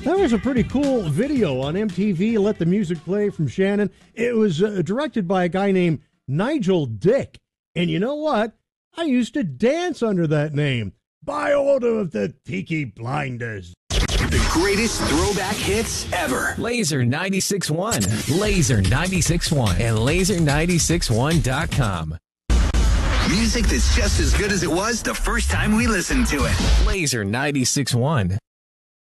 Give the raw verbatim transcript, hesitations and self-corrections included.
That was a pretty cool video on M T V, Let the Music Play from Shannon. It was uh, directed by a guy named Nigel Dick. And you know what? I used to dance under that name. By order of the Peaky Blinders. The greatest throwback hits ever. Laser ninety-six point one. Laser ninety-six point one and laser ninety-six one dot com. Music that's just as good as it was the first time we listened to it. Laser ninety-six point one.